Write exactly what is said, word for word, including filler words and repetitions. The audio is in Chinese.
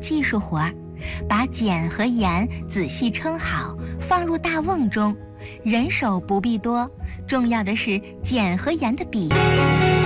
技术活儿，把碱和盐仔细称好，放入大瓮中。人手不必多，重要的是碱和盐的比例。